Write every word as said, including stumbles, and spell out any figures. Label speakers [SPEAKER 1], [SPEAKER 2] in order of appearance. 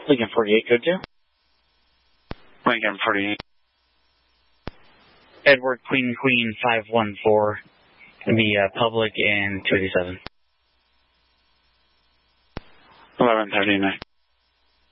[SPEAKER 1] Lincoln forty-eight, go to.
[SPEAKER 2] Lincoln forty-eight.
[SPEAKER 1] Edward Queen Queen five one four. Going to be uh, public and two eighty-seven.
[SPEAKER 2] eleven thirty-nine.